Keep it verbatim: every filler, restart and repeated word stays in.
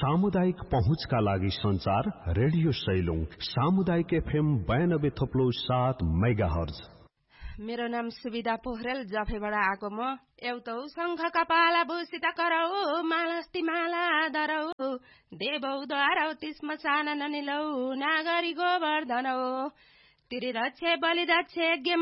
सामुदायिक पहुँचका लागि संचार रेडियो सैलुङ सामुदायिक एफएम बयानब्बे थप्लो सात मेगा हर्ज। मेरो नाम सुविधा पोखरेल, जफेबाट आएको म। एउटौ शंखका पाला भूषित करौ, मालस्ती माला धरौ, देवौ द्वारौ तिस्म सान ननिलौ, नागरी गोवर्धनौ, तिरिरक्षे बलिदक्ष यज्ञ